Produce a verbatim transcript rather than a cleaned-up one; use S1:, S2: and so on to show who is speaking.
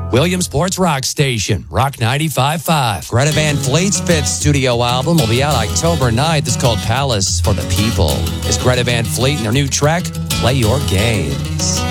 S1: Williamsport's rock station, Rock ninety-five point five. Greta Van Fleet's fifth studio album will be out October ninth. It's called Palace for the People. It's Greta Van Fleet and their new track, Play Your Games.